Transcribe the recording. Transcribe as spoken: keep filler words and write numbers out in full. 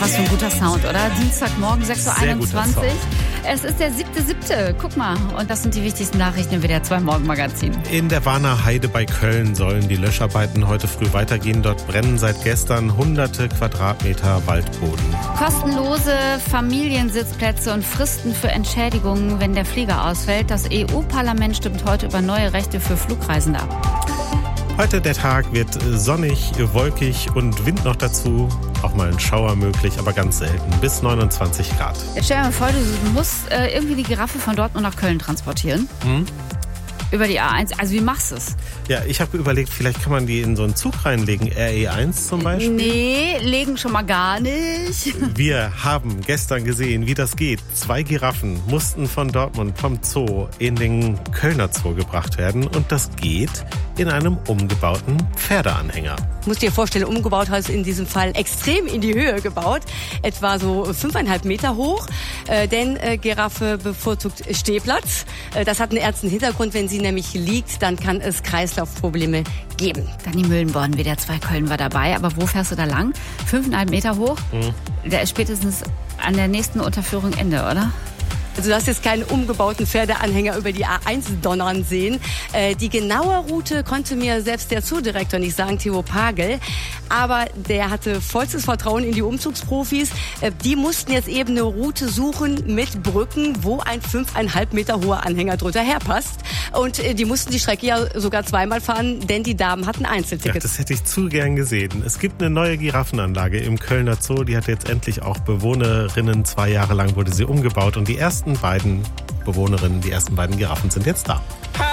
was für ein guter Sound, oder? Dienstagmorgen, sechs Uhr einundzwanzig. Es ist der siebte siebte Guck mal. Und das sind die wichtigsten Nachrichten im W D R zwei Morgenmagazin. In der Warner Heide bei Köln sollen die Löscharbeiten heute früh weitergehen. Dort brennen seit gestern hunderte Quadratmeter Waldboden. Kostenlose Familiensitzplätze und Fristen für Entschädigungen, wenn der Flieger ausfällt. Das E U-Parlament stimmt heute über neue Rechte für Flugreisende ab. Heute der Tag wird sonnig, wolkig und Wind noch dazu. Auch mal ein Schauer möglich, aber ganz selten. Bis neunundzwanzig Grad. Jetzt stell dir mal vor, du musst äh, irgendwie die Giraffe von Dortmund nach Köln transportieren. Hm? Über die A eins. Also wie machst du es? Ja, ich habe überlegt, vielleicht kann man die in so einen Zug reinlegen. R E eins zum Beispiel. Nee, legen schon mal gar nicht. Wir haben gestern gesehen, wie das geht. Zwei Giraffen mussten von Dortmund, vom Zoo, in den Kölner Zoo gebracht werden. Und das geht in einem umgebauten Pferdeanhänger. Du musst dir vorstellen, umgebaut heißt in diesem Fall extrem in die Höhe gebaut. Etwa so fünfeinhalb Meter hoch. Äh, denn äh, Giraffe bevorzugt Stehplatz. Äh, das hat einen ernsten Hintergrund. Wenn sie nämlich liegt, dann kann es Kreislaufprobleme geben. Dani Müllenborn, W D R zwei Köln war dabei. Aber wo fährst du da lang? Fünfeinhalb Meter hoch? Mhm. Der ist spätestens an der nächsten Unterführung Ende, oder? Also du hast jetzt keinen umgebauten Pferdeanhänger über die A eins donnern sehen. Äh, die genaue Route konnte mir selbst der Zoodirektor nicht sagen, Theo Pagel. Aber der hatte vollstes Vertrauen in die Umzugsprofis. Äh, die mussten jetzt eben eine Route suchen mit Brücken, wo ein fünfeinhalb Meter hoher Anhänger drunter herpasst. Und äh, die mussten die Strecke ja sogar zweimal fahren, denn die Damen hatten Einzeltickets. Ja, das hätte ich zu gern gesehen. Es gibt eine neue Giraffenanlage im Kölner Zoo. Die hat jetzt endlich auch Bewohnerinnen. Zwei Jahre lang wurde sie umgebaut. Und die ersten beiden Bewohnerinnen, die ersten beiden Giraffen sind jetzt da.